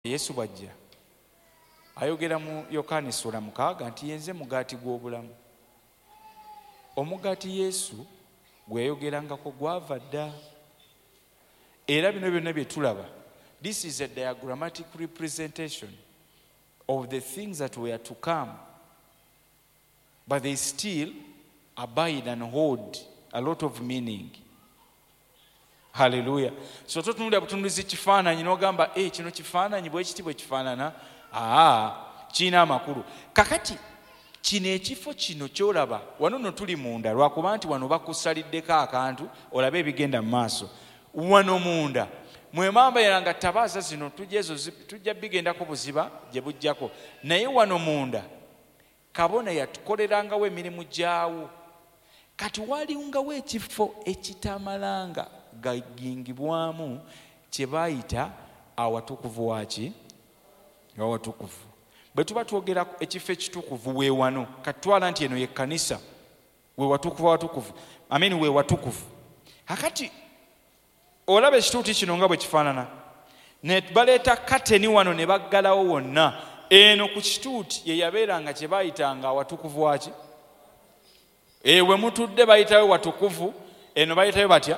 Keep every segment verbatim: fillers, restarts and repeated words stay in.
Yesu bwajja ayogera mu Yokaana sura mukaaga nti yenze mugaati gw'obulamu. Omugaati Yesu gwe yayogerangako gwava dda. Era bino byonna bye tulaba, this is a diagrammatic representation of the things that were to come, but they still abide and hold a lot of meaning. Hallelujah. So tutunulira butunulizi kifaananyi n'ogamba eh kino kifaananyi bwe kiti bwe kifaanana aa kiina amakulu. Kakati kino ekifo kino kyolaba wano no tuli munda lwakuba nti wano bakusaliddeko akantu olabe ebigenda mu maaso. Wano munda mwe mamba yeranga tabaaza zino tujezo tujja bigendako buziba gye bujjako, naye wano munda kabona yatukolerangawo emirimu gyawo. Kati walingawo ekifo ekitamalanga gagingibwamu kye bayita awatukuvu waki awatukuvu. Bwe tuba twogera ekifo ekitukuvu we wano katwala nti eno ye kanisa we watukuvu awatukuvu amini we watukuvu. Hakati olaba ekituuti kino nga bwe kifaanana ne baleeta kateni wano ne baggalawo wonna. Eno ku kituuti ye yabeeranga kye bayitanga awatukuvu waki ewe mutudde bayitayo watukuvu, eno bayitayo batya.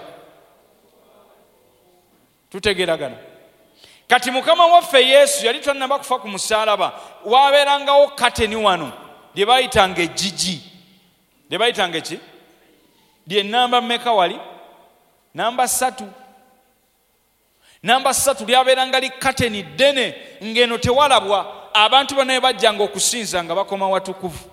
Tutegeragana. Kati Mukama waffe Yesu yali tannaba kufa ku musaalaba, wabeerangawo kateni wano lye bayitanga ejjiji. Lye bayitanga ki? Lye namba mmeka wali? Namba ssatu. Namba ssatu lyabeeranga li kateni ddene ng'eno tewalabwa. Abantu bonna bajjanga okusinza nga bakoma watukuvu.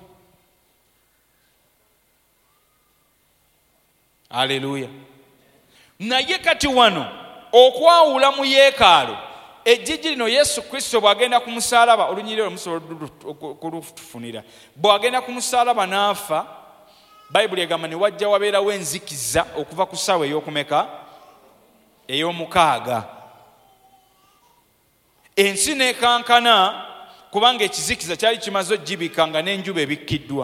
Haleluya. Naye kati wano okwawula mu yeekaalu ejjiji lino Yesu Kristo bw'agenda ku musaalaba olunyiriro olumusobola kulufunira bw'agenda ku musaalaba n'afa, Bayibuli egamba ne wajja wabeerawo enzikiza okuva ku ssaawa ey'okumeka ey'omukaaga. Ensi n'ekankana kubanga ekizikiza kyali kimaze ogibika nga n'enjuba ebikkiddwa.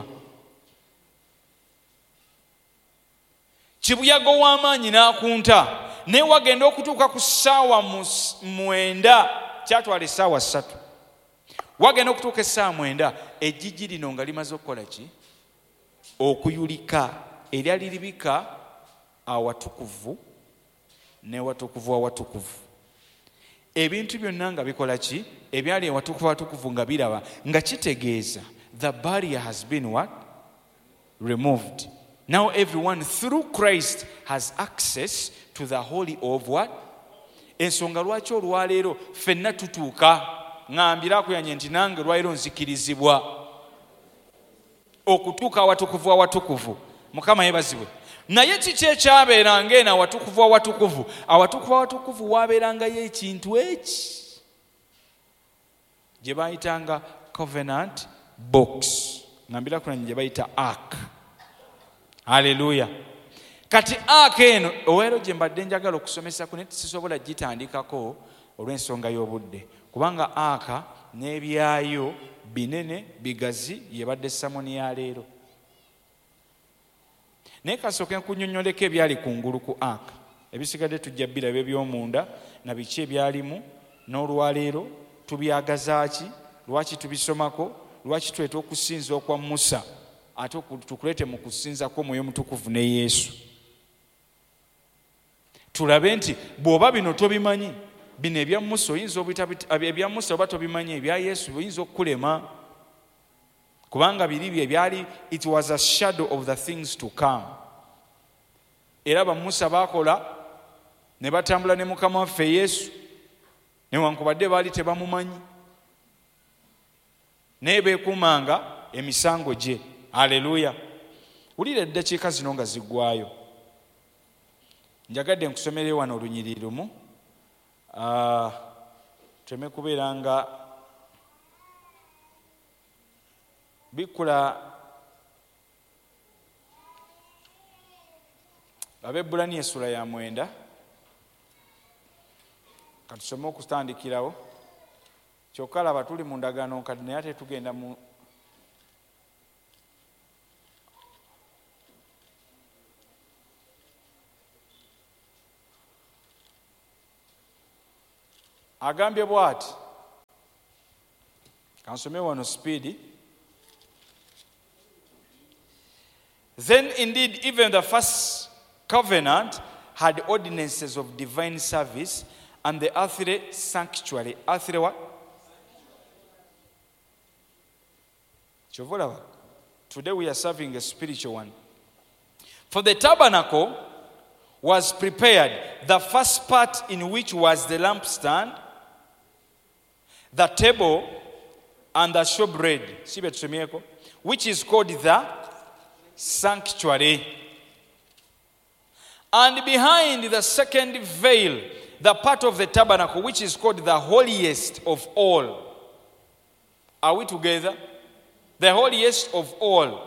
Kibuyaga w'amaanyi n'akunta, naye wagenda okutuuka ku ssaawa mwenda, kyatwala essaawa ssatu. Wagenda okutuuka essaawa mwenda ejjiji lino nga limaze okukola ki? Okuyulika. Eryali libika awatukuvu ne watukuvu awatukuvu. Ebintu byonna nga bikola ki? Ebyali awatukuvu awatukuvu nga biraba nga kitegeeza the barrier has been what? Removed. Now everyone through Christ has access to the holy of what? Ensonga lwaki olwaleero ffenna tutuuka ngambira akuyanye nti nange lwaleero nzikirizibwa okutuuka awatukuvu awatukuvu. Mukama yeebazibwe. Naye kiki ekyabeeranga eno awatukuvu awatukuvu? Awatukuvu awatukuvu waabeerangayo ekintu eki gye bayitanga covenant box. Ngambira akuyanye gye bayita ark. Haleluya. Kati ark eno oweero gye mbadde njagala okusomesa ku naye sisobola gitandikako olw'ensonga y'obudde, kubanga ark n'ebyayo binene bigazi yebadde samoni ya leero. Naye kasooke nkunnyonnyoleko ebyali kungulu ku ark. Ebisigadde tujja biraba eby'omunda na biki ebyalimu, n'olwaleero tubyagazaaki, lwaki tubisomako, lwaki tweta okusinza okwa Musa ate tukulete mu kusinzako Mwoyo Mutukuvu ne Yesu. Tulabe nti bw'oba bino tobimanyi, bino ebya Musa oyinza ebya Musa oba tobimanyi, ebya Yesu oyinza okukulema, kubanga biri bye byali, it was a shadow of the things to come. Era ba Musa baakola ne batambula ne Mukama waffe Yesu newankubadde baali tebamumanyi, naye beekuumanga emisango gye. Haleluya. Wulira eddakiika zino nga ziggwayo. Njagadde nkusomere wano olunyiriri lumu. Uh, teme kubeera nga bikula Abaebbulaniya essula ya mwenda. Katusome okutandikirawo. Kyokka laba tuli mu ndagaano nkadde naye ate tugenda mu agambye bw'ati Kansome wano speed. Then indeed even the first covenant had ordinances of divine service and the earthly sanctuary. Earthly what? Today we are serving a spiritual one. For the tabernacle was prepared, the first part in which was the lampstand, the table, and the showbread, which is called the sanctuary. And behind the second veil, the part of the tabernacle, which is called the holiest of all. Are we together? The holiest of all,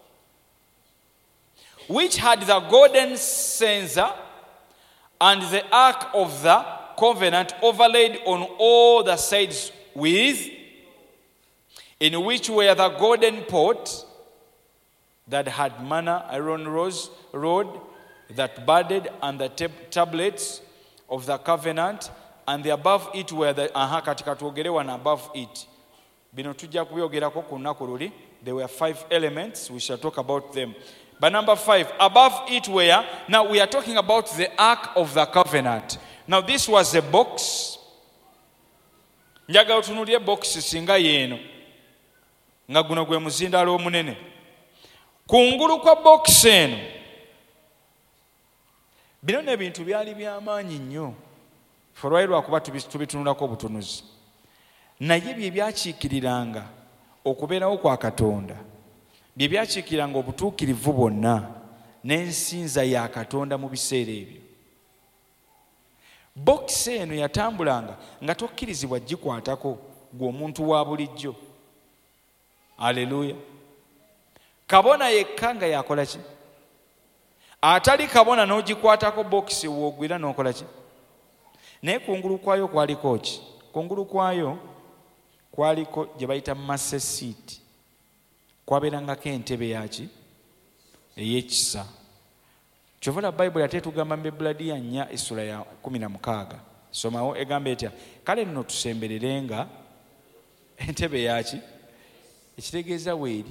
which had the golden censer and the ark of the covenant overlaid on all the sides with, in which were the golden pot that had manna, Aaron rose, rod that budded, and the tab- tablets of the covenant, and the above it were the aha katika tuogere one above it. Bino tujja kubyogerako ku nnaku luli. There were five elements. We shall talk about them. But number five, above it were, now we are talking about the Ark of the Covenant. Now this was a box. Njagala otunuulire box singa yeeno nga guno gwe muzindaalo omunene. Kungulu kwa box eno bino n'ebintu byali by'amaanyi nnyo. Olwali lwakuba tubitunulako obutunuzi. Naye bye byakiikiriranga okubeerawo kwa Katonda, bye byakiikiriranga obutuukirivu bwonna n'ensinza ya Katonda mu biseera ebyo. Bokisi eno yatambulanga nga tokkirizibwa gikwatako gwe omuntu wa bulijjo. Aleluya. Kabona yekka nga yakola ki? Atali kabona n'ogikwatako bokisi woogwira n'okola ki? Naye kungulu kwayo kwaliko ki? Kungulu kwayo kwaliko gye bayita master seat. Kwabeerangako entebe yaki? Ey'ekisa. Kyovula Bayibuli ate tugamba mu Ebuladiya nnya essula ya kumi na mukaaga. Somawo egamba etya? Kale nno tusembererenga entebe yaki? Ekitegeeza weeri.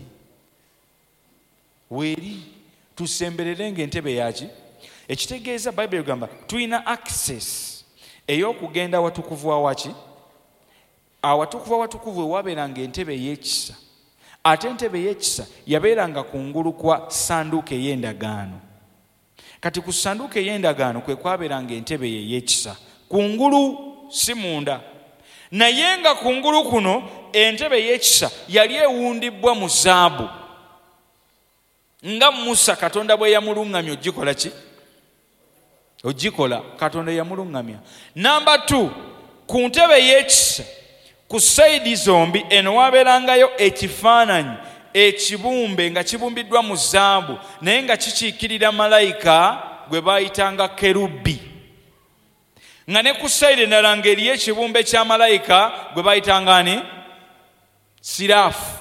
Weeri. Tusembererenga entebe yaki? Ekitegeeza Bayibuli egamba tulina access ey'okugenda watukuvu awaki? Awatukuvu awatukuvu ewabeeranga entebe ey'ekisa. Ate entebe ey'ekisa yabeeranga kungulu kwa sanduuko ey'endagaano. Kati ku sanduuko ey'endagaano kwe kwabeeranga entebe ey'ekisa. Kungulu si munda. Naye nga kungulu kuno entebe ey'ekisa yali ewundibwa mu zaabu. Nga Musa Katonda bwe yamuluŋŋamya ogikola ki? Ogikola. Katonda yamuluŋŋamya. Namba two, ku ntebe ey'ekisa ku sayidi zombi eno wabeerangayo ekifaananyi ekibumbe nga kibumbiddwa mu zaabu naye nga kikiikirira malayika gwe baayitanga kerubi. Nga ne ku sayidi endala ng'eriyo ekibumbe kya malayika gwe baayitanga ani? Siraafu.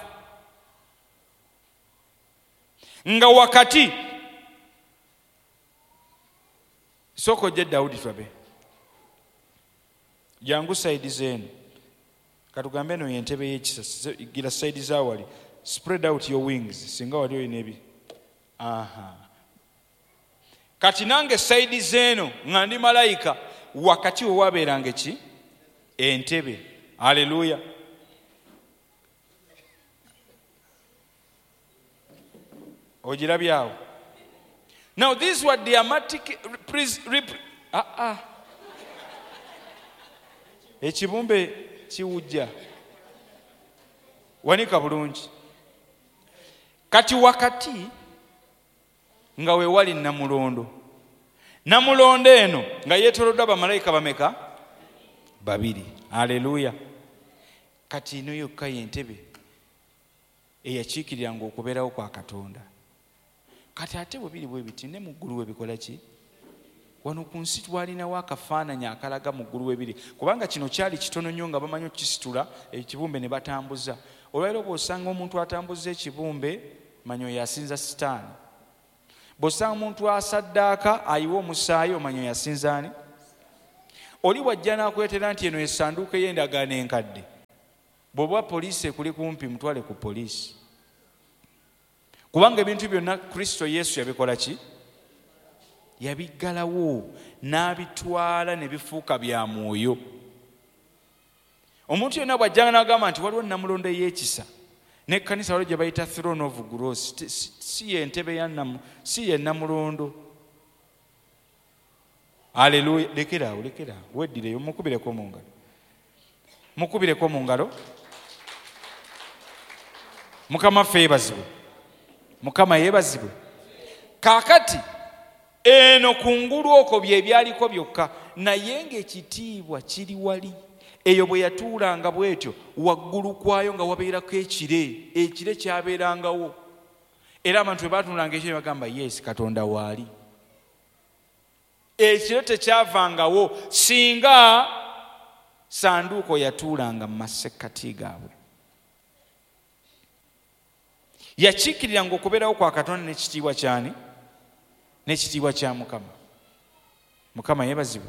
Nga wakati soko je Daudi twabe jangu sayidi zenu katugambe eno yentebe y'ekisa gira sayidi zawali spread out your wings singa wali oyina ebi aha kati nange sayidi zeno nga ndi malayika wakati we wabeeranga ki? Entebe. Haleluya. Ojirabyawo. Now these were dramatic ah ah ekibumbe kiwujja wanika bulungi. Kati wakati nga we wali namulondo. Namulondo eno nga yeetoloddwa bamalayika bameka? Babiri. Haleluya. Kati ino yokka y'entebe eyakiikiriranga okubeerawo kwa Katonda. Kati ate bwe biri bwe biti ne mu ggulu we bikola ki? Wano ku nsi twalinawo akafaananyi akalaga mu ggulu we biri. Kubanga kino kyali kitono nnyo nga bamanyi okukisitula ekibumbe ne batambuza. Olwaleero bw'osanga omuntu atambuza ekibumbe manyo yasinza sitaani. Bw'osanga omuntu asaddaaka ayiwa omusaayi omanyo yasinza ani? Oli wajja n'akwetera nti eno essanduuko ey'endagaano enkadde. bw'oba poliisi ekuli kumpi mutwale ku poliisi, kubanga ebintu byonna Kristo Yesu yabikola ki? Yabiggalawo n'abitwala ne bifuuka bya mwoyo. Omuntu yenna bw'ajjanga n'agamba nti waliwo Namulondo ey'ekisa n'ekkanisa waliwo gye bayita throne of grace, si ye ntebe ya Namu, si ye Namulondo. Haleluya. Lekeraawo, lekeraawo, weddireyo mukubireko mu ngalo, mukubireko mu ngalo. Mukama ffe yeebazibwe, Mukama yeebazibwe. Kaakati eno kungulu okwo bye byaliko byokka, naye ng'ekitiibwa kiri wali. Eyo bwe yatuulanga bw'etyo, waggulu kwayo nga wabeerako ekire, ekire kyabeerangawo. Era abantu bwe baatuulanga ekire bagamba yes, Katonda waali. Ekire tekyavangawo singa sanduuko yatuulanga mu masekkati gaabwe. Yakiikiriranga okubeerawo kwa Katonda n'ekitiibwa kyani? N'ekitiibwa kya Mukama. Mukama yeebazibwe.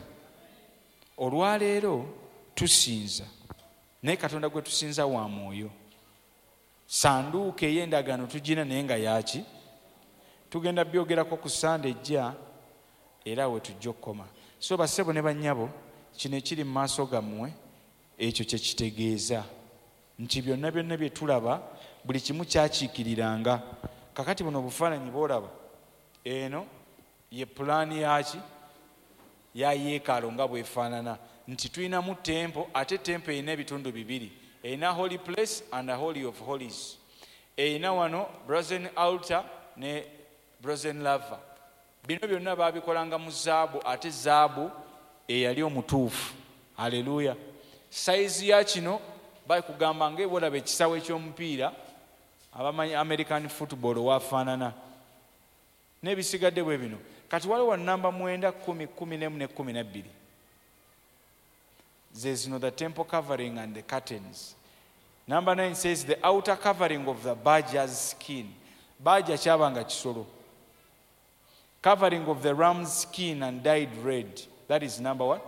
Olwaleero tusinza, naye Katonda gwe tusinza wa mwoyo. Sanduuko ey'endagaano tugina naye nga yaki? Tugenda byogerako ku Sande ejja era we tujja okukoma. So bassebo ne bannyabo, kino ekiri mu maaso gammwe ekyo kye kitegeeza nti byonna byonna bye tulaba buli kimu kyakiikiriranga. Kakati buno obufaananyi bw'olaba eno ye pulaani yaki? Ya yeekaalu nga bwefaanana, nti tulinamu tempo, ate tempo erina ebitundu bibiri, erina holy place and a holy of holies. Erina wano brazen altar ne brazen laver. Bino byonna baabikolanga mu zaabu, ate zaabu eyali omutuufu. Haleluya. Sayizi ya kino bakugamba ng'ebolaba ekisawo eky'omupiira abamanyi American football waafaanana n'ebisigadde bwe bino. Kati waliwo namba mwenda kumi kumi n'emu ne kumi na bbiri. There's you know, the temple covering and the curtains. Number nine says the outer covering of the badger's skin. Badger kyabanga kisolo. Covering of the ram's skin and dyed red. That is number one.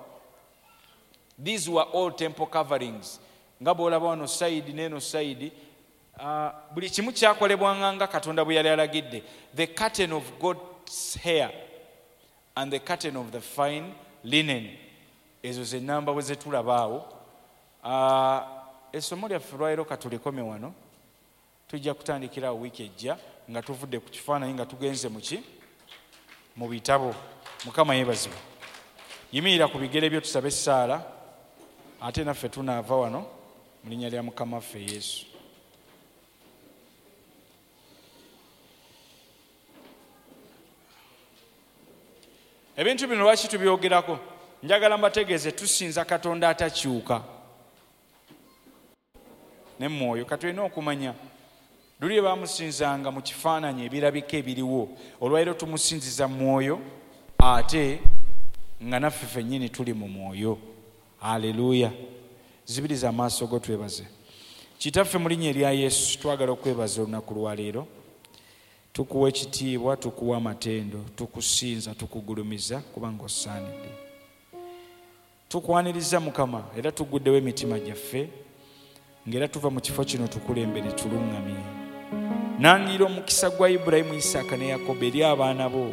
These were all temple coverings. Nga bw'olaba wano side n'eno side, uh, buli kimu kyakolebwanga nga Katonda bwe yali alagidde. The curtain of God's hair and the curtain of the fine linen. Ezo ze namba bwe zetulabaawo. Uh, essomo lyaffe lwaleero katulekome wano. Tujja kutandikira wiiki ejja nga tuvudde ku kifaananyi nga tugenze mu ki? Mu bitabo. Mukama yeebazibwe. Yimirira ku bigere byo tusabe essaala, ate naffe tunaava wano mu linnya lya Mukama waffe Yesu. Ebintu bino lwaki tubyogerako? Njagala mbategeeze tusinza Katonda atakyuka ne mwoyo. Katulina okumanya luli baamusinzanga mu kifaananyi ebirabika ebiriwo, olwaleero tumusinziza mwoyo ate nga naffe ffennyini tuli mu mwoyo. Haleluya. Zibiriza amaaso go twebaze. Kitaffe mu linnya erya Yesu twagala okwebaza olunaku lwaleero. Tukuwa ekitiibwa, tukuwa amatendo, tukusinza, tukugulumiza kubanga osaanidde. Tukwaniriza Mukama era tuguddewo emitima gyaffe ng'era tuva mu kifo kino tukulembere tuluŋŋamye. Nangira omukisa gwa Ibulayimu, Isaaka ne Yakobo eri abaana bo.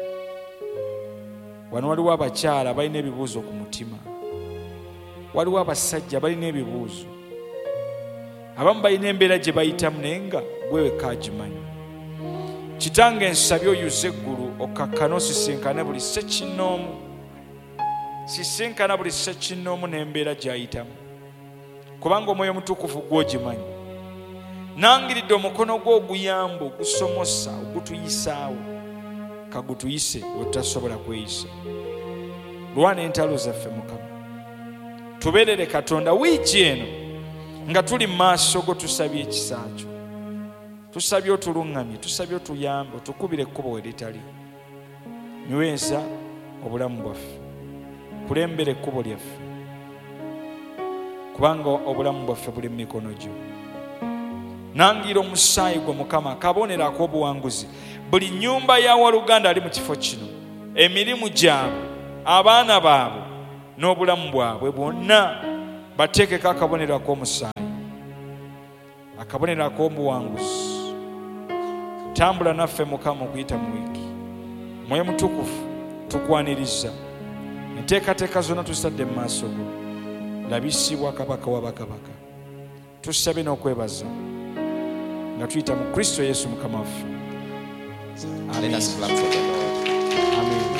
Wano waliwo abakyala balina ebibuuzo ku mutima, waliwo abasajja balina ebibuuzo, abamu balina embeera gye bayitamu naye nga gwe wekka agimanyi. Kitange nsabye oyuze eggulu okkakkana osisinkane buli ssekinnoomu, sisinkana buli ssekinnoomu n'embeera gy'ayitamu, kubanga Omwoyo Omutukuvu gw'ogimanyi. Nangiridde omukono gwo oguyamba, ogusomosa, ogutuyisaawo, kagutuyise we tutasobola kweyisa. Lwana entalo zaffe Mukama, tubeerere Katonda wiiki eno nga tuli mu maaso go, tusabye ekisa kyo, tusabye otuluŋŋamye, tusabye otuyambe, otukubire ekkubo we litali. Nyweza obulamu bwaffe, kulembera ekkubo lyaffe, kubanga obulamu bwaffe buli mu mikono gyo. Nangira omusaayi gwo Mukama akabonero ak'obuwanguzi buli nnyumba ya waluganda ali mu kifo kino, emirimu gyabwe, abaana baabwe n'obulamu bwabwe bwonna bateekeko akabonero ak'omusaayi. akabonero ak'obuwanguzi. Tambula naffe Mukama okuyita mu wiiki. Mwoyo Mutukuvu tukwaniriza enteekateeka zonna tuzitadde mu maaso go. Labisibwa kabaka wa bakabaka. Tusabye n'okwebaza nga tuyita mu Kristo Yesu Mukama waffe. Let us clap for the Lord. Amen.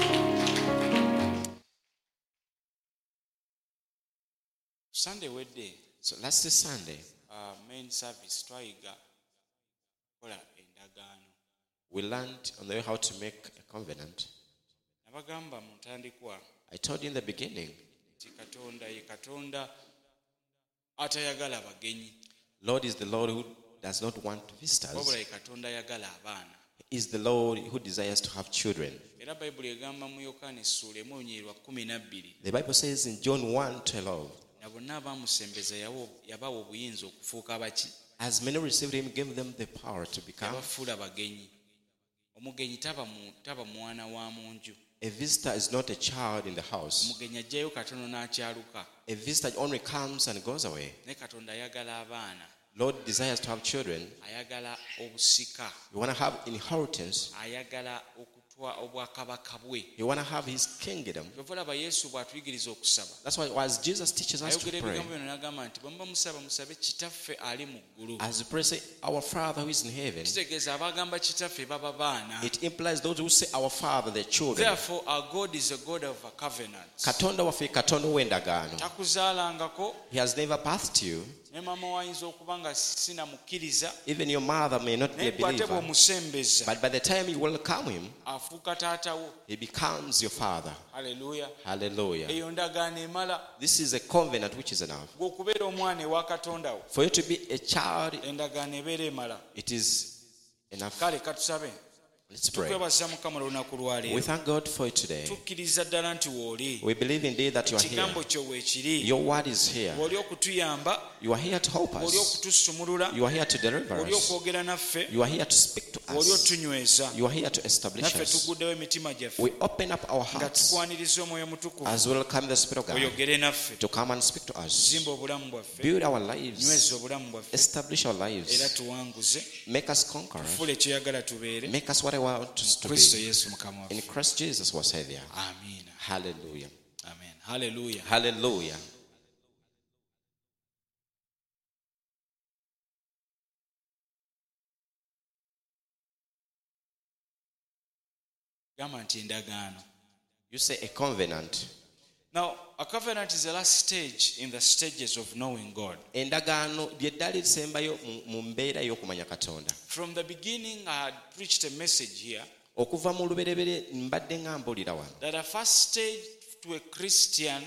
Sunday wedde, So last Sunday, uh, main service twayiga kola endagaano. we learned on the way how to make a covenant. Nabagamba mu ntandikwa I told you in the beginning, nti Katonda ye Katonda atayagala bagenyi. Lord is the Lord who does not want Wabula visitors. ye Katonda ayagala abaana. He is the Lord who desires to have children. Era Bayibuli egamba mu Yokaana essuula emu onyirwa kkumi na bbiri. The Bible says in John one twelve, Na bonna abaamusembeza yawo- yabawa obuyinza okufuuka baki? as many received him, gave them the power to become. Yabafuula bagenyi. Omugenyi taba mu- taba mwana wa mu nju. A visitor is not a child in the house. Omugenyi ajjayo katono n'akyaluka. A visitor only comes and goes away. Naye Katonda ayagala abaana. Lord desires to have children. Ayagala obusika. You want to have inheritance. Ayagala okutwa obwakabaka bwe. You want to have his kingdom. Kyova olaba Yesu bw'atuyigiriza okusaba. That's why as Jesus teaches us to Ayogera pray, ebigambo bino n'agamba nti bwe muba musaba musabe Kitaffe ali mu ggulu. as you pray, say, our Father who is in heaven. Kitegeeza abagamba Kitaffe baba baana. It implies those who say our Father, their children. Therefore our God is a God of a covenant. Katonda waffe Katonda w'endagaano. Takuzaalangako He has never passed you. ne maama wayinza okuba nga sinamukkiriza. Even your mother may not be Naye a gwe ate believer. bw'omusembeza But by the time you welcome him, afuuka taata wo. he becomes your father. Haleluya. Hallelujah. Eyo ndagaano emala. This is a covenant which is enough. Gwe okubeera omwana ewa Katonda wo. For you to be a child, Endagaano ebeera emala. it is enough. Kale katusabe. Let's pray. Tukwebaza Mukama olunaku lwa We leero. thank God for it today. Tukkiriza ddala nti w'oli. We believe indeed that you are here. Ekigambo kyo weekiri. Your word is here. Oli okutuyamba. You are here to help Oli us. okutusumulula. You are here to deliver Oli us. okwogera naffe. You are here to speak to Oli us. otunyweza. You are here to establish Naffe us. tuguddewo emitima gyaffe. We open up our Nga hearts tukwaniriza Omwoyo Mutukuvu. as we welcome the Spirit of God Oyogere naffe. to come and speak to us. Zimba obulamu bwaffe. Build our lives. Nyweza obulamu bwaffe. Establish our Era lives. tuwanguze. Make us conquerors. Tufuule kyoyagala tubeere. Make us what I want us to Kristo be. Yesu Mukama In waffe. Christ Jesus was Savior. Amiina. Hallelujah. Amen. Hallelujah. Hallelujah. Gamba nti endagaano. You say a covenant. Now, a covenant is the last stage in the stages of knowing God. Endagaano ly'eddaala erisembayo mu- mu mbeera y'okumanya Katonda. From the beginning, I had preached a message here Okuva mu luberebere mbadde nga mbuulira wano. that the first stage to a Christian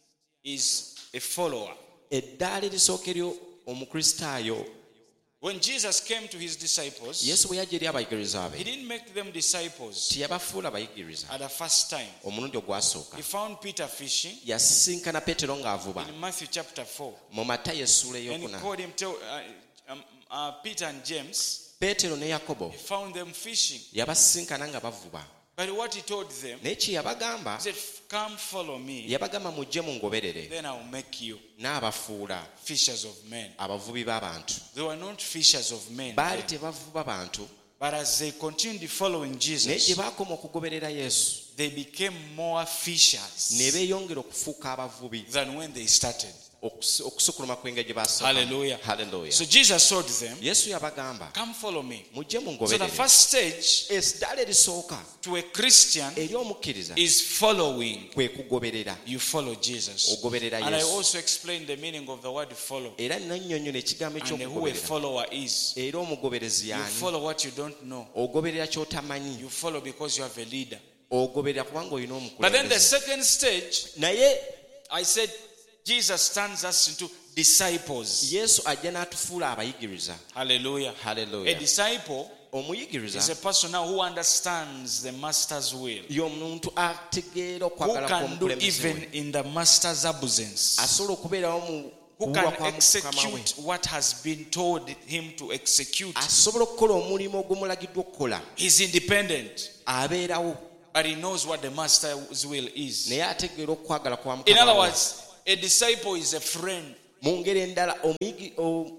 is a follower. Eddaala erisooka eryo omukristaayo, When Jesus came to his disciples, Yesu bwe yajja eri abayigiriza he be, didn't make them disciples teyabafuula bayigiriza. at the first time. Omulundi ogwasooka He found Peter fishing yasisinkana Peetero ng'avuba in Matthew chapter four. mu Matayo essuula And he ey'okuna. called him, tell, uh, um, uh, Peter and James. Peetero ne Yakobo He found them fishing. yabasisinkana nga bavuba. But what he told them, Naye kye yabagamba, he said, come follow me, yabagamba mujje mungoberere, then I'll make you n'abafuula fishers of men. abavubi b'abantu. They were not fishers of men, Baali then. tebavuba bantu, But as they continued following naye gye Jesus, baakoma okugoberera Yesu they became more fishers ne beeyongera okufuuka abavubi than when they started. okusu- okusukuluma kw'engeri gye baasooka. Hallelujah. Hallelujah. So Jesus told them, Yesu yabagamba come follow me. mujje So the mungoberere. first stage Eddaala erisooka to a Christian eri omukkiriza is following. kwe kugoberera. You follow Jesus. Ogoberera And I Yesu. also explained the meaning of the word follow Era nannyonnyola ekigambo and who a eky'okugoberera. follower is. Era omugoberezi You y'ani? follow what you don't know. Ogoberera ky'otamanyi. You follow because you have a leader. Ogoberera kubanga olina But then the omukulembeze. second stage, Naye I said, Jesus turns us into disciples. Yesu ajja n'atufuula abayigiriza. Hallelujah. A Hallelujah. disciple Omuyigiriza is a person now who understands the master's will, y'omuntu ategeera who okwagala can do kw'omukulembeze even we. in the master's absence, Asobola okubeerawo mu who kuwulwa can kwa Mukama we. execute what has been told him to execute. Asobola okukola omulimu ogumulagiddwa okukola. He's independent, Abeerawo but he knows what the master's will is. naye ategeera okwagala kwa In other Mukama we. words, a disciple is a friend. Mu ngeri endala omuyigi- o-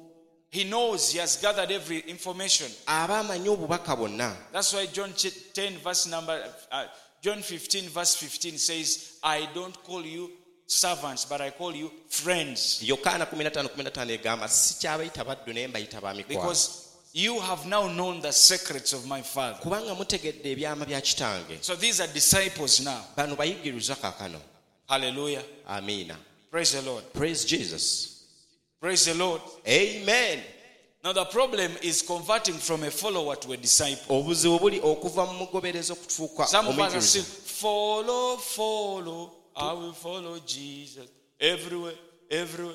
He knows, he has gathered every information. aba amanyi obubaka bwonna. That's why John ten verse number uh, John fifteen verse fifteen says, I don't call you servants, but I call you friends. Yokaana kumi na ttaano kumi na ttaano egamba sikyabayita baddu naye mbayita ba mikwano. Because you have now known the secrets of my Father. Kubanga mutegedde ebyama bya kitange. So these are disciples now. Bano bayigiriza kaakano. Hallelujah. Amiina. Praise the Lord. Praise Jesus. Praise the Lord. Amen. Now the problem is converting from a follower to a disciple. Obuzibu buli okuva mu mugobereza okutuuka Some of us are omuyigiriza. saying, follow, follow, I will follow Jesus. Everywhere, everywhere.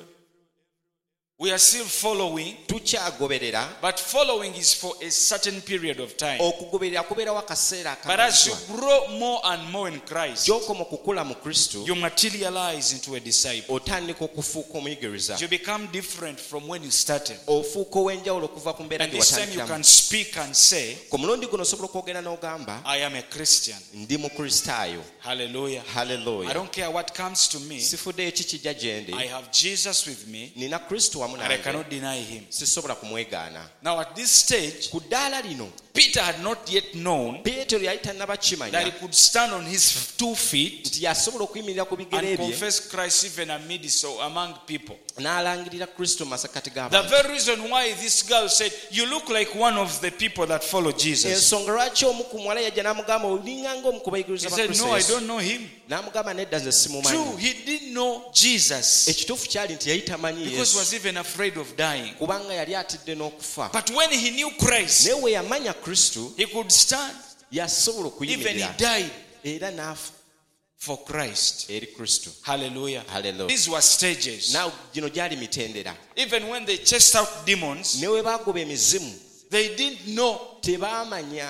We are still following, Tukyagoberera. but following is for a certain period of time. Okugoberera kubeerawo akaseera But as you akamaziwa. grow more and more in Christ, Gy'okoma okukula mu Kristo, you materialize into a disciple. otandika okufuuka omuyigiriza. You become different from when you started. Ofuuka ow'enjawulo okuva ku mbeera And gye this time you watandikiramu. can speak and say, Ku mulundi guno osobola okwogera n'ogamba I am a Christian. ndi mukristaayo. Hallelujah. I Haleluya. don't care what comes to me. Sifuddeyo ki kijja gye ndi. I have Jesus with me, Nina Kristo wamu and I nange. cannot deny him. Sisobola kumwegaana. Now at this stage, Ku ddaala lino Peter had not yet known Peetero yali tannaba that he kimanya could stand on his two feet nti yasobola okuyimirira ku bigere and bye confess Christ even amidst or among people. n'alangirira Kristo mu masekati The g'abantu. very reason why this girl said, you look like one of the people that follow Jesus. Ensonga lwaki omu ku muwala yajja n'amugamba olinga ng'omu ku He bayigiriza ba said, Kristo no, I Yesu. don't know him. N'amugamba nedda nze simumanyi. True, he didn't know Jesus Ekituufu kyali nti yali tamanyi because he Yesu was even afraid of dying. kubanga yali atidde n'okufa. But when he knew Christ, Naye we yamanya Kristo he could stand. yasobola Even he okuyimirira died era n'afa for Christ. eri Kristo. Hallelujah. Hallelujah. These were stages. Naawe gino gyali mitendera. Even when they chased out demons, Ne we baagoba emizimu they didn't know tebaamanya.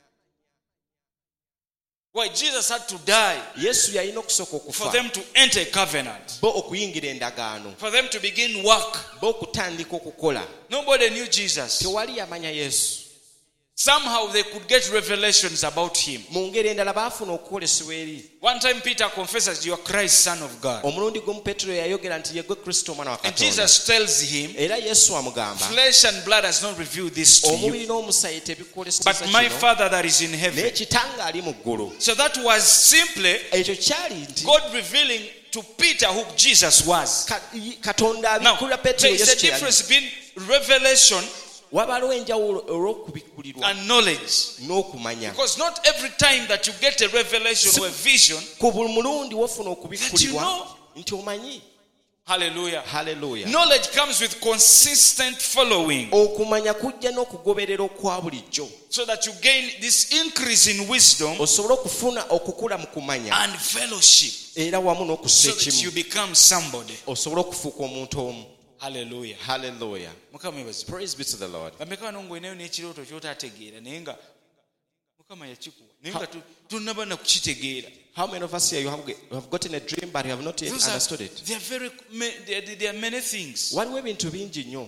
why Jesus had to die Yesu yalina okusooka for okufa them to enter a covenant, bo okuyingira endagaano, for them to begin work. bo okutandika okukola. Nobody knew Jesus. Tewali yamanya Yesu. Somehow they could get revelations about him. Mu ngeri endala baafuna okukolesebwa eri. One time Peter confesses, you are Christ, Son of God. Omulundi gumu Peetero yayogera nti ye gwe Kristo omwana wa And Katonda. Jesus tells him, Era Yesu amugamba flesh and blood has not revealed this to you, omubiri n'omusaayi tebikwoleseza but my kino, Father that is in naye heaven. kitange ali mu ggulu. So that was simply Ekyo kyali nti God revealing to Peter who Jesus was. Ka- Katonda Now, abikkulira there Peetero is a Yesu kye yali. difference between revelation Wabaliwo enjawulo olw'okubikkulirwa and knowledge. n'okumanya. Because not every time that you get a revelation or a vision, Ku buli mulundi wofuna that you okubikkulirwa know. nti omanyi. Hallelujah. Haleluya. Knowledge comes with consistent following, Okumanya kujja n'okugoberera okwa bulijjo. so that you gain this increase in wisdom Osobole okufuna okukula mu kumanya and fellowship, era wamu n'okussa so that you ekimu. become somebody. Osobole okufuuka omuntu omu. Hallelujah. Haleluya. Mukama yebazi. Praise be to the Lord. Bameka wano ng'olinayo n'ekirooto ky'otaategeera naye nga Mukama yakikuwa naye nga tu- tonnaba na kukitegeera. How many of us here you have, you have gotten a dream but you have not yet Those are, understood it? they are very, ma- there are- there are many things. Waliwo ebintu bingi nnyo.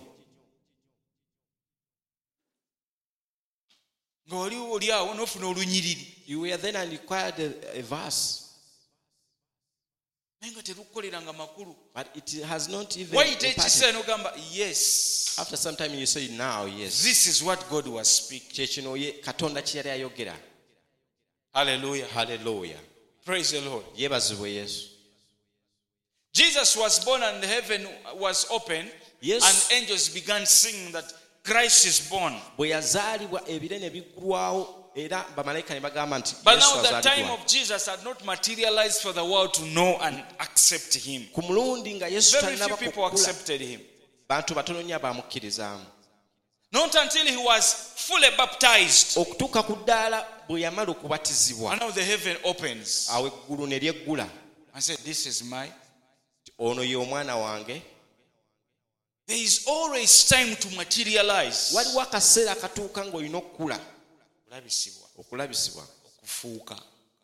Nga wali oli awo n'ofuna olunyiriri You were then and required a, a verse, naye nga terukukoleranga makulu. but it has not even Wayita imparted. ekiseera n'ogamba yes, After some time you say now, yes. this is what God was speaking. Kyekino ye Katonda kye yali ayogera. Hallelujah. Haleluya. Praise the Lord. Yeebazibwe Yesu. Jesus was born and heaven was open, Yes. and angels began singing that Christ is born. Bwe yazaalibwa ebire ne biggulwawo era bamalayika ne bagamba nti But Yesu now the time azaalibwa. of Jesus had not materialized for the world to know and accept him. Ku mulundi nga Yesu Very few tannaba people kukula, accepted him. bantu batono nnyo abamukkirizaamu. Not until he was fully baptized. Okutuuka ku ddaala bwe yamala okubatizibwa, And now the heaven opens. awo eggulu ne lyeggula. I said, this is my. Ono ye omwana wange. There is always time to materialize. Waliwo akaseera akatuuka ng'olina okukula, Okulabisibwa, okulabisibwa. okufuuka.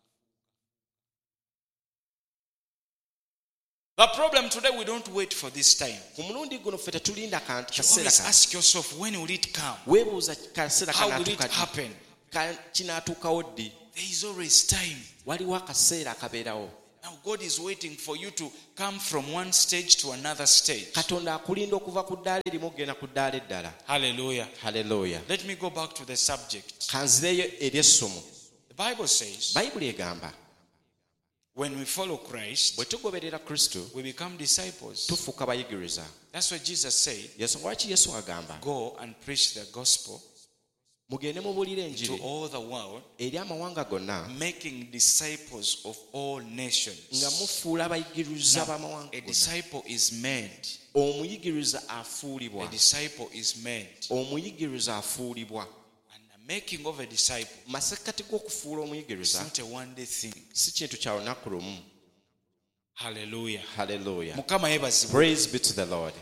The problem today, we don't wait for this time. Ku mulundi guno ffe tetulinda kantu You kaseera always kano. ask yourself, when will it come? Weebuuza kaseera How will it kanaatuuka ddi? happen? Ka- kinaatuukawo ddi? There is always time. Waliwo akaseera akabeerawo. Now God is waiting for you to come from one stage to another stage. Katonda akulinda okuva ku ddaala erimu okugenda ku ddaala eddala. Hallelujah. Hallelujah. Let me go back to the subject. Kanzireyo eri essomo. The Bible says, Bayibuli egamba when we follow Christ, bwe tugoberera Kristo we become disciples. tufuuka bayigiriza. That's what Jesus said. Yesu lwaki Yesu agamba Go and preach the gospel mugende mubuulire to enjiri all the world, eri amawanga gonna making disciples of all nations. nga mufuula abayigiriza b'amawanga A gonna. disciple is made. Omuyigiriza afuulibwa. A disciple is made. Omuyigiriza afuulibwa. And the making of a disciple Masekkati g'okufuula is omuyigiriza not a one-day thing. si kintu kya lunaku lumu. Hallelujah. Hallelujah. Mukama yebazibwe. Praise be to the Lord.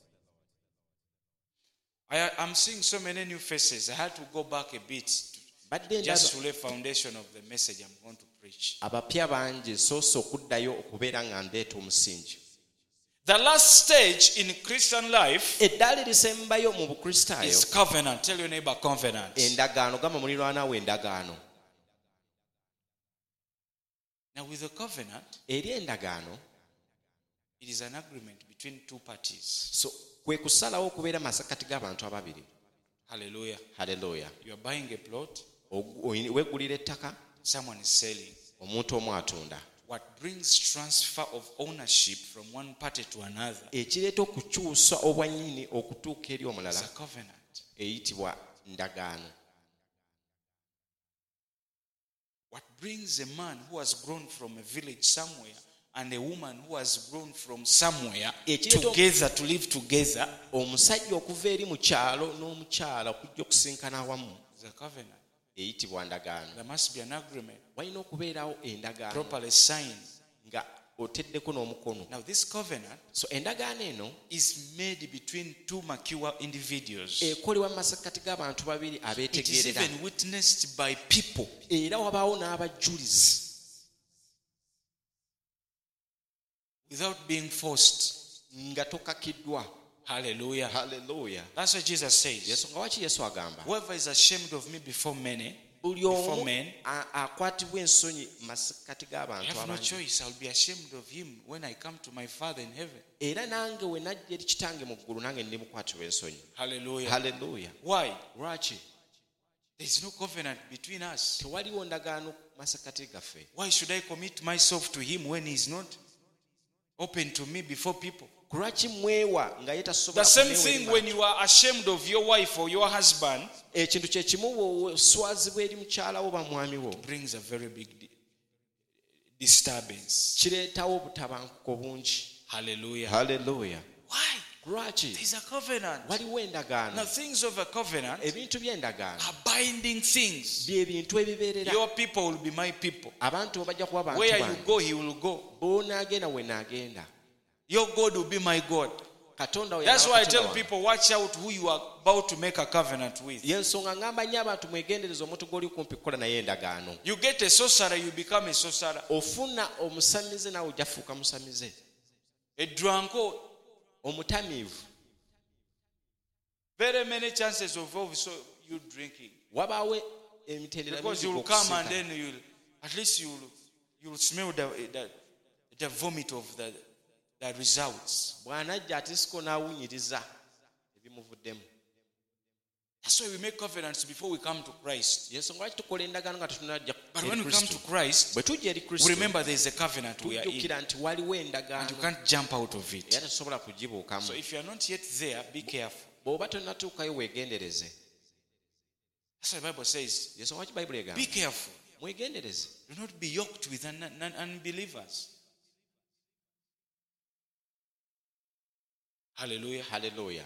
I, I'm seeing so many new faces. I had to go back a bit to, Badde just ndaba to lay foundation of the message I'm going to preach. abapya bangi soose okuddayo okubeera nga ndeeta omusingi. The last stage in Christian life Eddaala erisembayo mu is bukristaayo covenant. Tell your neighbor covenant. endagaano. Gamba muliraanwa we endagaano. Now with the covenant, Eri endagaano it is an agreement between two parties. so kwe kusalawo okubeera masekkati g'abantu ababiri. Hallelujah. Hallelujah. You are buying a plot, Ogu- oyi- weegulira ettaka, someone is selling. omuntu omu atunda. What brings transfer of ownership from one party to another Ekireeta okukyusa obwannyini okutuuka eri is omulala a covenant. eyitibwa ndagaano. What brings a man who has grown from a village somewhere and a woman who has grown from somewhere Ekireeta- together to live together Omusajja okuva eri mu kyalo n'omukyala okujja okusinkana awamu is a covenant. eyitibwa ndagaano. There must be an agreement walina okubeerawo endagaano properly signed. nga oteddeko n'omukono. Now this covenant So endagaano eno is made between two mature individuals. ekolebwa mu masekkati g'abantu babiri It is abeetegeerera, even witnessed by people. era wabaawo n'abajulizi Without being forced. nga tokakiddwa. Hallelujah. Hallelujah. That's what Jesus says. Yesu nga waki Yesu agamba Whoever is ashamed of me before many, buli before omu men, a- akwatibwa ensonyi mu masekkati I g'abantu have no abangi. choice. I'll be ashamed of him when I come to my Father in heaven. Era nange we najja eri kitange mu ggulu nange ndi mukwatibwa ensonyi. Hallelujah. Hallelujah. Why? Lwaki There is no covenant between us. tewaliwo ndagaano mu masekkati gaffe? Why should I commit myself to him when he's not open to me before people? Lwaki mwewa nga ye The tasobola same kuneewa thing eri when bantu? you are ashamed of your wife or your husband Ekintu kye kimu bw'oswazibwa eri mukyala wo ba mwami wo brings a very big di- disturbance. kireetawo obutabanguko bungi. Hallelujah. Hallelujah. Why? Lwaki There's a covenant. waliwo Now endagaano? things of a covenant Ebintu by'endagaano are binding things. bye bintu ebibeerera. Your people will be my people. Abantu bajja kuba bantu Where you bange. go, he will go. Bw'onaagenda we naagenda. Your God will be my God. Katonda we That's y'aba why I Katonda tell wange. people, watch out who you are about to make a covenant with. Y'ensonga ngamba nnyo abantu mwegendereza omuntu gw'oli kumpi kukola naye endagaano. You get a sorcerer, you become a sorcerer. Ofuna omusamize nawe ojja fuuka musamize. A drunkard, Omutamiivu very many chances of also you drinking. wabaawo emitendera Because mingi you will come and okusinga. then you'll, at least you'll, you'll smell the, the, the vomit of the, the results. Bw'anajja ate siko n'awunyiriza ebimuvuddemu. That's why we make covenants before we come to Christ. Y'ensonga lwaki tukola endagaano nga tetunajja But eri when we come Kristo. to Christ, Bwe tujja eri we Kristo remember there is a covenant we are in. tujjukira nti waliwo And you endagaano can't jump out of it. era tosobola kugibuukamu. So if you are not yet there, be careful. Bw'oba tonnatuukayo weegendereze. That's what the Bible says. Y'ensonga lwaki Bayibuli egamba Be careful. mwegendereze. Do not be yoked with un- un- unbelievers. Hallelujah. Hallelujah.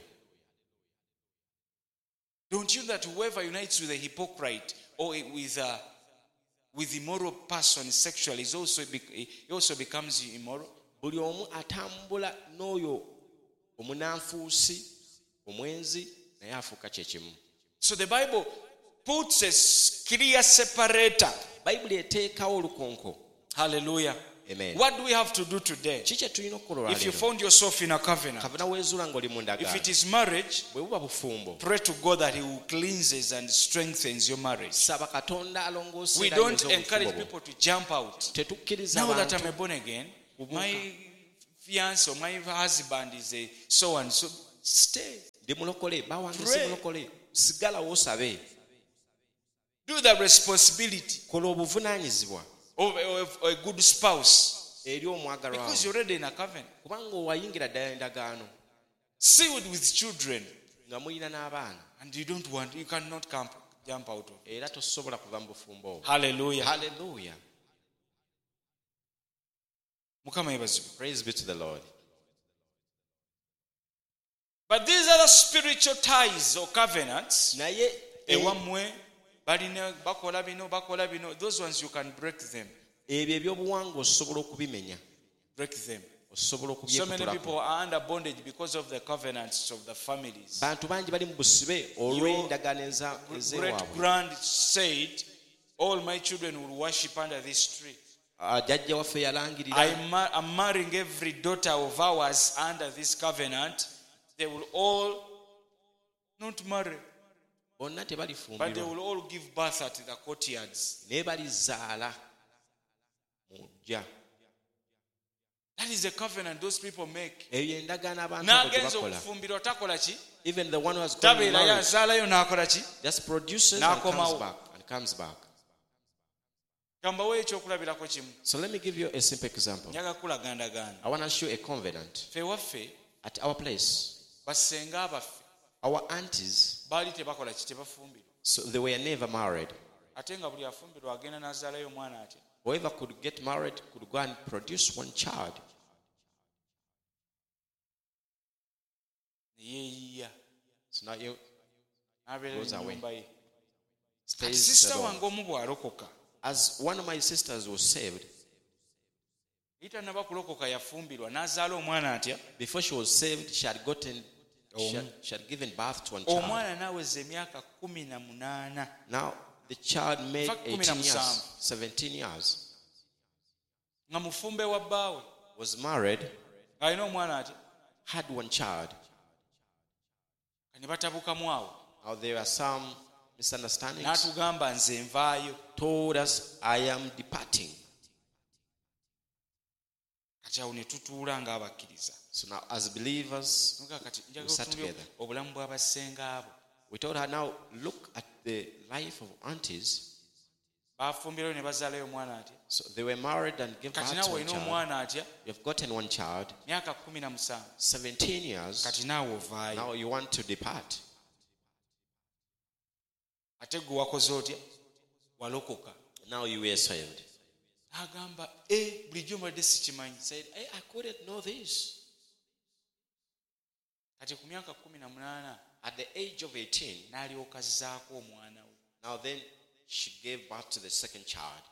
Don't you that whoever unites with a hypocrite or with a with immoral person sexually is also be, he also becomes immoral? Buli omu atambula n'oyo omunanfuusi omwenzi naye afuuka kye kimu. So the Bible puts a clear separator. Bayibuli eteekawo olukonko. Hallelujah. Amen. What do we have to do today? Kiki tulina okukola If you olwaleero? found yourself in a covenant, Kavuna weezuula ng'oli mu if ndagaano. it is marriage, Bwe buba bufumbo. pray to God that He will cleanses and strengthens your marriage. Saba Katonda alongoose We era don't ayonze encourage obufumbo bwo. people to jump out. Tetukkiriza Now that abantu I'm a born again, my fiance or my husband is a so and so. Stay. ndi mulokole bawange si Pray. mulokole sigalawo osabe. Do the responsibility Kola obuvunaanyizibwa of a, of a good spouse eri omwagalwa because wo. you're already in a covenant. Kubanga owayingira ddala endagaano Sealed with children, nga muyina n'abaana and you don't want, you cannot camp, jump out of it. era tosobola kuva mu bufumbo obwo. Hallelujah. Hallelujah. Mukama yebazibwe. Praise be to the Lord. But these are the spiritual ties or covenants. Naye Ewammwe balina bakola bino bakola bino. Those ones you can break them. ebyo ebyobuwangwa osobola okubimenya, Break them. osobola So many okubyekutulako. people are under bondage because of the covenants of the families. Bantu bangi bali mu busibe olw'endagaano eza- Great ez'ewaabwe. grand said, all my children will worship under this tree. Ah, jjajja waffe yalangirira I ma- I'm marrying every daughter of ours under this covenant. They will all not marry, bonna but they tebalifumbirwa will all give birth at the courtyards. naye balizaala mu ddya. That is a covenant those people make. Eyo endagaano abantu abo gye N'agenza bakola. okufumbirwa takola ki? Even the one who has gone in Tabeerayo marriage azaalayo n'akola ki? just produces and comes N'akomawo. back and comes back. Kambawo ekyokulabirako kimu. So let me give you a simple example. Njaga kulagandaganda. I want to show a covenant. Ffe waffe At our place, basenga abaffe our aunties, baali tebakola ki tebafumbirwa. so they were never married. Ate nga buli afumbirwa agenda n'azaalayo omwana atya. Whoever could get married could go and produce one child. Ne yeeyiya. So now you N'abeera Goes mu away. nnyumba ye. Kati stays sisita alone. wange omu bw'alokoka. As one of my sisters was saved, Yitannaba kulokoka yafumbirwa n'azaala omwana atya. before she was saved, she had gotten, she had, she had given birth to one child. Omwana n'aweza emyaka kumi na munaana. Now the child made In fact, kumi na eighteen years, musanvu. seventeen years, Nga mufumbe wa bbaawe. was married, Ng'alina omwana atya. had one child. Ne batabukamu awo. Now there are some misunderstandings. N'atugamba nze nvaayo. Told us, I am departing. Kati awo ne tutuula ng'abakkiriza. So now as believers, Nuga kati We njagala sat otunuulire together. obulamu bw'abasenga abo. we told her, now look at the life of aunties. Baafumbirayo ne bazaalayo omwana atya. So they were married and gave Kati birth naawe to one olina child. omwana atya. You've gotten one child, Myaka kumi na musanvu. seventeen years. Kati naawe ovaayo. Now you want to depart. Ate gwe wakoze otya. Walokoka. Now you were saved. N'agamba e bulijjo mbadde sikimanyi. Said, hey, I couldn't know this. Kati ku myaka kumi na munaana At the age of eighteen, n'alyoka azzaako omwana we. now then she gave birth to the second child.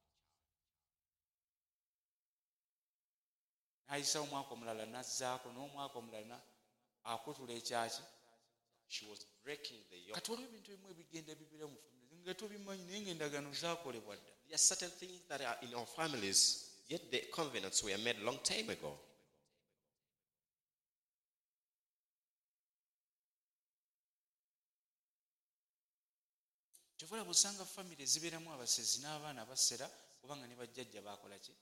N'ayisa omwaka omulala n'azzaako n'omwaka omulala akutula ekyaki. She was breaking the yoke. Kati waliwo ebintu ebimu ebigenda bibira mu famire nga tobimanyi naye ng'endagaano zaakolebwa dda. There are certain things that are in our families, yet the covenants were made a long time ago. Kyovala bw'osanga famire zibeeramu abasezi n'abaana basera kubanga ne bajjajja baakola ki?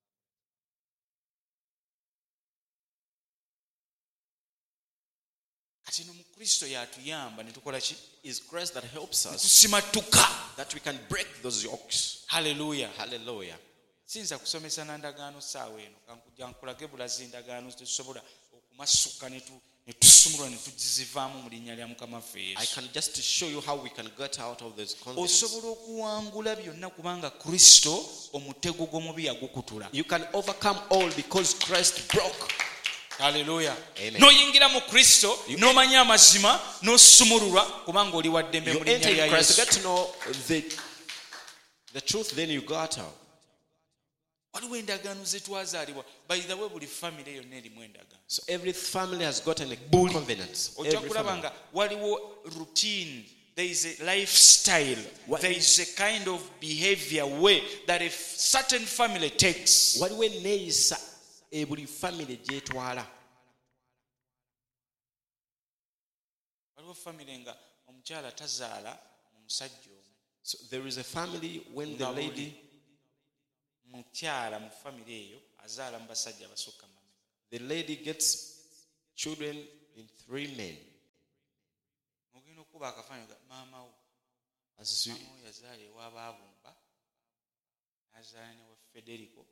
Kati no mu Kristo y'atuyamba ne tukola ki? It's grace that helps us Tusimattuka. that we can break those yokes. Hallelujah. Hallelujah. Siyinza kusomesa na ndagaano ssaawa eno kankujja nkulage bulazi endagaano tetusobola okumasuka ne tu- ne tusumulwa ne tugizivaamu mu linnya lya Mukama waffe I Yesu. can just show you how we can get out of those covenants. Osobola okuwangula byonna kubanga Kristo omutego gw'omubi yagukutula. You can overcome all because Christ broke. Haleluya. Amen. N'oyingira mu Kristo n'omanya amazima n'osumululwa kubanga oli wa ddembe You mu linnya enter lya in Christ, you Yesu. get to know the, the truth, then you got out. Waliwo endagaano ze twazaalibwa. By the way, buli famire yonna erimu endagaano. So every family has gotten a covenant. Ojja Every kulaba family. nga waliwo routine there is a lifestyle, What- there is a kind of behavior way that a f- certain family takes. waliwo enneeyisa e buli famire gyetwala. Waliwo family nga omukyala tazaala mu musajja omu. So there is a family when the Nga buli lady, mukyala mu family eyo azaala mu basajja abasukka mu mameka. the lady gets children in three men. Ogenda okuba akafaananyi ga maama wo. As you, Maama wo yazaala ewa Baabumba, n'azaala ne wa Federico.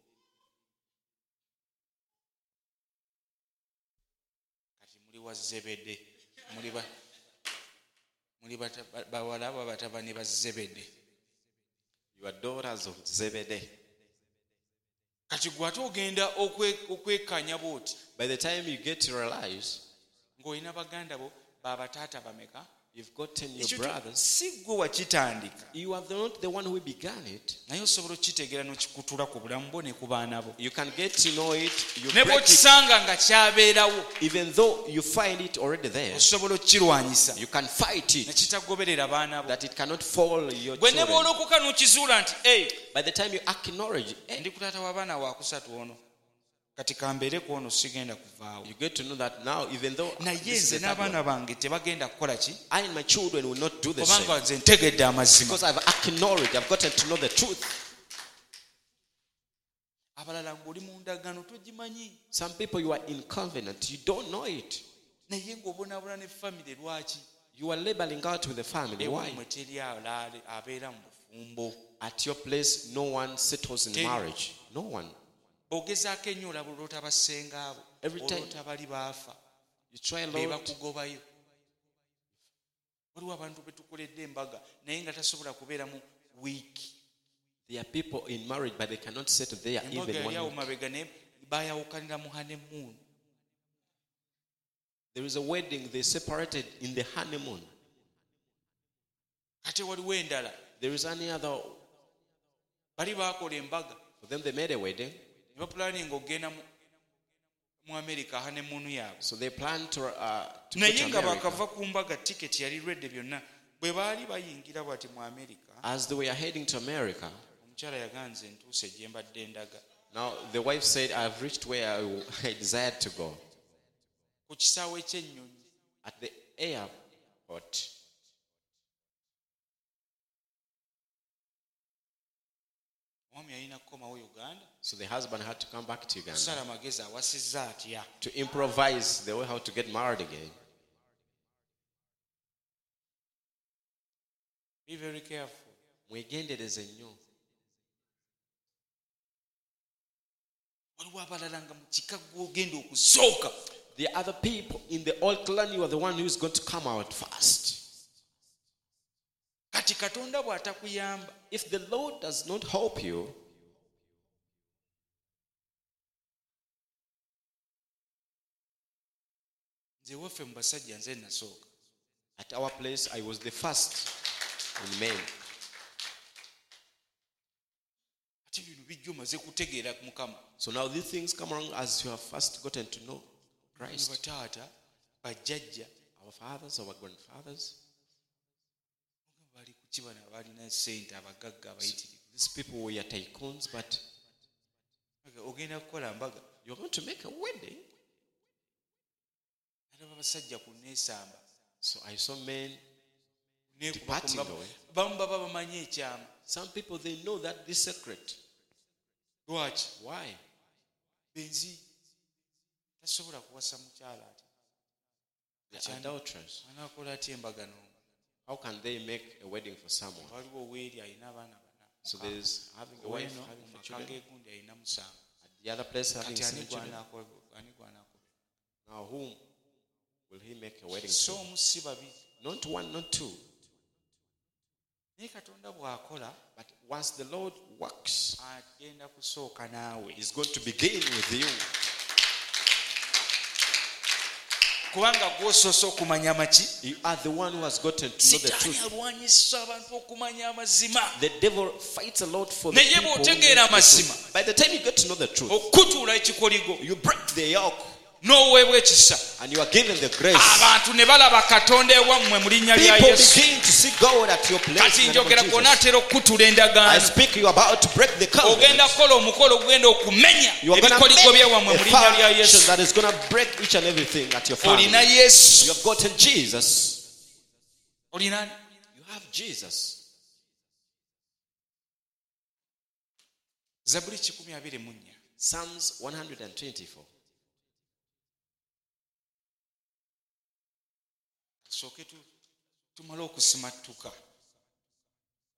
Kati muli wa Zebede. Muli ba muli bata- ba- bawala ba batabani ba Zebede. you are daughters of Zebedee. Kati gwe ate ogenda okwe- okwekanya bw'oti By the time you get to realize ng'olina baganda bo baabataata bameka. you've gotten your Ekyo brothers, si gwe wakitandika, you are the- not the one who began it. naye osobola okukitegeera n'okikutula ku bulamu bwo ne ku baana bo. You can get to know it. You Ne break it, bw'okisanga nga kyabeerawo, even though you find it already there. osobola okukirwanyisa You can fight ne it, kitagoberera baana bo. that it cannot fall your Gwe ne children. bw'olokoka n'okizuula nti "Ei, By the time you acknowledge, eh, ndi ku taata w'abaana waakusatu ono, kati kambeere ku ono sigenda kuvaawo." you get to know that now, even though Naye this is nze the third one, n'abaana bange tebagenda kukola ki? I and my children will not do the same. Kubanga nze ntegedde amazima. Because I've acknowledged, I've gotten to know the truth. Abalala ng'oli mu ndagaano togimanyi, Some people, you are in covenant, you don't know it. naye ng'obonaabona ne famire lwaki? You are labeling out with the family. Why? Ewammwe teri alaale abeera mu bufumbo. At your place, no one settles in Tell you. marriage. No one. Ogezaako ennyo olaba oloota bassenga abo, Every time. oloota bali baafa, You try a be lot. bakugobayo. Waliwo abantu be tukoledde embaga naye nga tasobola kubeera mu wiiki. There are people in marriage, but they cannot settle there Embaga even yali one awo week. mabega naye baayawukanira mu honeymoon. There is a wedding, they separated in the honeymoon. Ate waliwo endala There is any other, bali baakola embaga for them they made a wedding. ne bapulaninga okgenda mu mu America honeymoon yaabwe. So they plan to, uh, to go Naye to nga America. bakava ku mbaga tiketi yali redde byonna bwe baali bayingira bwati mu America. As they were heading to America, Omukyala yaganze ntuuse gye mbadde ndaga. now the wife said, I've reached where I, I desired to go. Ku kisaawe ky'ennyonyi At the airport. omwami yalina kukomawo Uganda So the husband had to come back to Uganda kusala magezi awasizza atya. to improvise the way how to get married again. Be very careful. Mwegendereze nnyo. Waliwo abalala nga mu kika gw'ogenda okusooka. The other people in the old clan, you are the one who is going to come out first. Kati Katonda bw'atakuyamba If the Lord does not help you, nze waffe mu basajja nze nasooka. at our place, I was the first in men. Ate bino bijja omaze kutegeera Mukama. So now these things come along as you have first gotten to know Bano Christ. bataata bajjajja Our fathers, our grandfathers, bali ku ki bano abalina ssente abagagga abayitirivu. these people were tycoons, but Ogenda kukola mbaga you're going to make a wedding. nalaba basajja ku neesamba So I saw men neekuba departing ku nga- away. bamu baba bamanyi ekyama. Some people, they know that this secret. Lwaki? Why? Benzi tasobola kuwasa mukyala ati They're adulterers. anaakola atya embaga n'omu. How can they make a wedding for someone? Waliwo weeri alina abaana bana. So there's having a wife, Oweno having mu four maka children. g'egundi alina musanvu. At the other place, having Kati ani seven children. gw'anaakola- ani gw'anaakola? Now, whom will he make a wedding So to? omu si babiri. Not one, not two. Naye Katonda bw'akola But once the Lord works, agenda kusooka naawe. He's going to begin with you. Kubanga gw'osoose okumanya maki? You are the one who has gotten to know the Sitaani truth. alwanyisa abantu okumanya amazima. The devil fights a lot for the Naye people. who bw'otegeera know the amazima, truth. By the time you get to know the truth, okutuula ekikoligo, you break the yoke. n'oweebwa ekisa and you are given the grace, abantu ne balaba katonda ewammwe mu linnya lya people yesu begin to see God at your place. kati In the name njogera of gwona Jesus. atera okukutula I endagaano speak, you are about to break the covenant. ogenda kukola omukolo ogenda okumenya You are going to ebikoligo make byewammwe mu a linnya lya foundation yesu that is going to break each and everything at your family. olina yesu You have gotten Jesus. olina You have Jesus. zabuli kikumi abiri mu nnya Psalms one twenty-four. tusooke tu- tumale okusimattuka